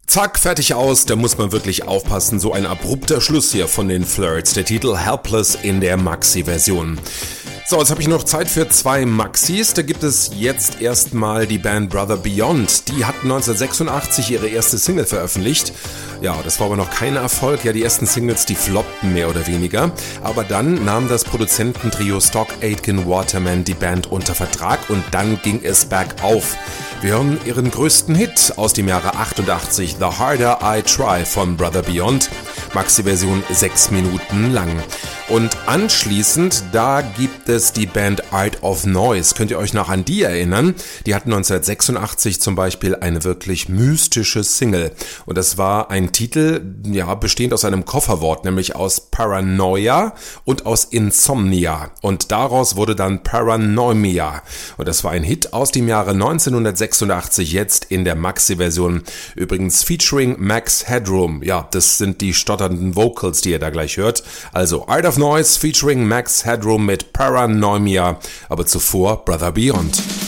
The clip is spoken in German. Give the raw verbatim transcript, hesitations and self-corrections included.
Zack, fertig aus, da muss man wirklich aufpassen, so ein abrupter Schluss hier von den Flirts, der Titel Helpless in der Maxi-Version. So, jetzt habe ich noch Zeit für zwei Maxis. Da gibt es jetzt erstmal die Band Brother Beyond. Die hatten neunzehnhundertsechsundachtzig ihre erste Single veröffentlicht. Ja, das war aber noch kein Erfolg. Ja, die ersten Singles, die floppten mehr oder weniger. Aber dann nahm das Produzententrio Stock Aitken Waterman die Band unter Vertrag und dann ging es bergauf. Wir hören ihren größten Hit aus dem Jahre achtundachtzig, The Harder I Try von Brother Beyond. Maxi-Version sechs Minuten lang. Und anschließend, da gibt es die Band Art of Noise. Könnt ihr euch noch an die erinnern? Die hatten neunzehnhundertsechsundachtzig zum Beispiel eine wirklich mystische Single. Und das war ein Titel, ja, bestehend aus einem Kofferwort, nämlich aus Paranoia und aus Insomnia. Und daraus wurde dann Paranoimia. Und das war ein Hit aus dem Jahre neunzehnhundertsechsundachtzig, jetzt in der Maxi-Version. Übrigens featuring Max Headroom. Ja, das sind die stotternden Vocals, die ihr da gleich hört. Also Art of Noise featuring Max Headroom mit Paranoimia, aber zuvor Brother Beyond.